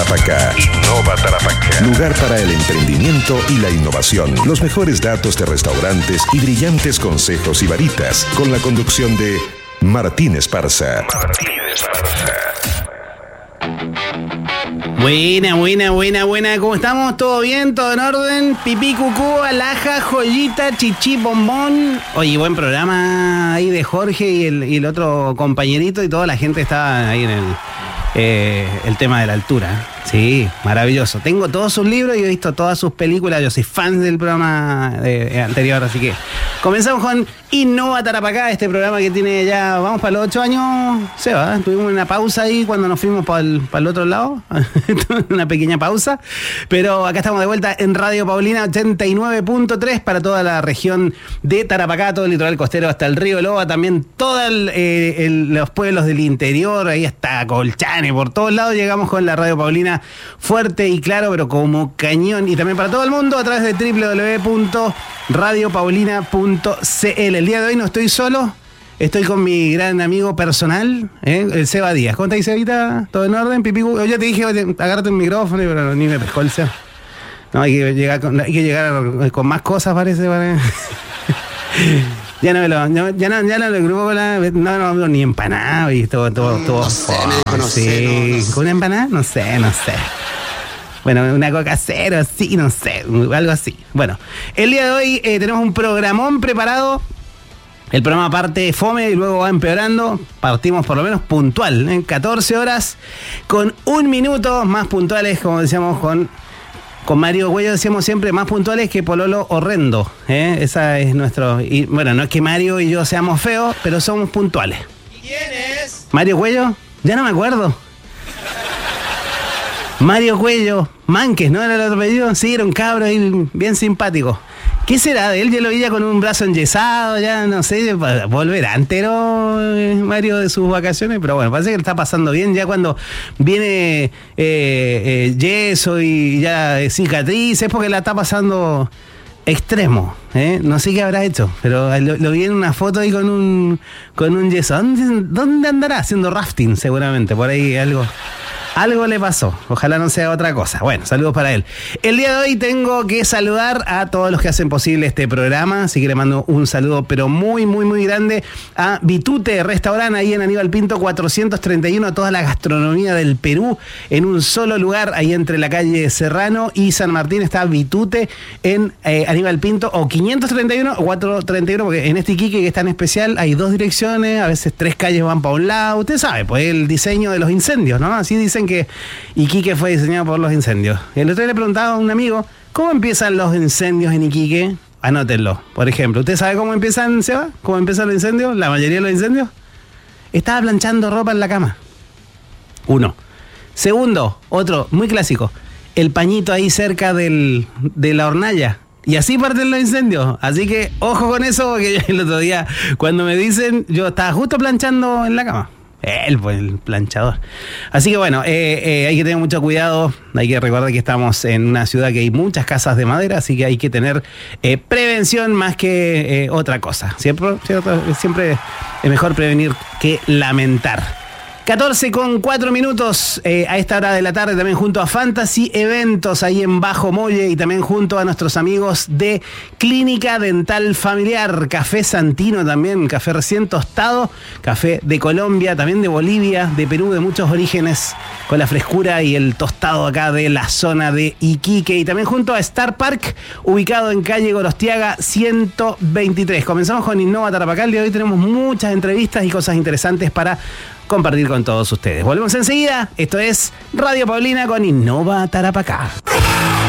Tarapacá. Innova Tarapacá. Lugar para el emprendimiento y la innovación. Los mejores datos de restaurantes y brillantes consejos y varitas. Con la conducción de Martín Esparza. Buena. ¿Cómo estamos? ¿Todo bien? ¿Todo en orden? Pipí, cucú, alhaja, joyita, chichi, bombón. Oye, buen programa ahí de Jorge y el otro compañerito y toda la gente estaba ahí en el tema de la altura. Sí, maravilloso. Tengo todos sus libros y he visto todas sus películas. Yo soy fan del programa anterior, así que comenzamos con Innova Tarapacá, este programa que tiene ya, vamos para los 8 años, se va. Tuvimos una pausa ahí cuando nos fuimos para el otro lado, una pequeña pausa, pero acá estamos de vuelta en Radio Paulina 89.3 para toda la región de Tarapacá, todo el litoral costero hasta el río Loba, también todos los pueblos del interior, ahí hasta Colchane, por todos lados llegamos con la Radio Paulina fuerte y claro, pero como cañón, y también para todo el mundo a través de www.radiopaulina.cl. El día de hoy no estoy solo, estoy con mi gran amigo personal, el Seba Díaz. ¿Cómo estás, Sebita? ¿Todo en orden? Pipí, yo te dije, agárrate un micrófono, pero ni me pescó el Seba. No, hay que llegar con más cosas, parece. Ya no lo grupo con la. No, ni empanada, y todo. No sé. ¿Con una empanada? No sé. Bueno, una coca cero, sí, no sé, algo así. Bueno, el día de hoy tenemos un programón preparado. El programa parte fome y luego va empeorando. Partimos por lo menos puntual, en 14 horas, con 1 minuto más puntuales, como decíamos con Mario Cuello, decíamos siempre, más puntuales que Pololo Horrendo. Esa es nuestro. Y bueno, no es que Mario y yo seamos feos, pero somos puntuales. ¿Y quién es? ¿Mario Cuello? Ya no me acuerdo. Mario Cuello, Manques, ¿no era el otro apellido? Sí, era un cabro ahí bien simpático. ¿Qué será de él? Yo lo veía con un brazo enyesado, ya no sé, volverá entero Mario de sus vacaciones, pero bueno, parece que le está pasando bien ya cuando viene yeso y ya cicatriz, es porque la está pasando extremo, no sé qué habrá hecho, pero lo vi en una foto ahí con un yeso. ¿Dónde andará? Haciendo rafting seguramente, por ahí algo le pasó, ojalá no sea otra cosa. Bueno, saludos para él. El día de hoy tengo que saludar a todos los que hacen posible este programa, así que le mando un saludo pero muy grande a Vitute Restaurante, ahí en Aníbal Pinto 431, toda la gastronomía del Perú en un solo lugar, ahí entre la calle Serrano y San Martín está Vitute en Aníbal Pinto, o 531 o 431, porque en este Iquique que es tan especial hay 2 direcciones, a veces 3 calles van para un lado, usted sabe, pues el diseño de los incendios, ¿no? Así dicen que Iquique fue diseñado por los incendios. El otro día le preguntaba a un amigo, ¿cómo empiezan los incendios en Iquique? Anótenlo. Por ejemplo, ¿usted sabe cómo empiezan, Seba? ¿Cómo empiezan los incendios? La mayoría de los incendios. Estaba planchando ropa en la cama. 1. Segundo, otro, muy clásico, el pañito ahí cerca de la hornalla. Y así parten los incendios. Así que ojo con eso, porque el otro día, cuando me dicen, yo estaba justo planchando en la cama. Él fue el planchador. Así que bueno, hay que tener mucho cuidado. Hay que recordar que estamos en una ciudad que hay muchas casas de madera, así que hay que tener prevención más que otra cosa. Siempre es mejor prevenir que lamentar. 14:04 a esta hora de la tarde, también junto a Fantasy Eventos ahí en Bajo Molle, y también junto a nuestros amigos de Clínica Dental Familiar, Café Santino también, café recién tostado, café de Colombia, también de Bolivia, de Perú, de muchos orígenes, con la frescura y el tostado acá de la zona de Iquique, y también junto a Star Park, ubicado en calle Gorostiaga 123. Comenzamos con Innova Tarapacá. El día de hoy tenemos muchas entrevistas y cosas interesantes para compartir con todos ustedes. Volvemos enseguida. Esto es Radio Paulina con Innova Tarapacá.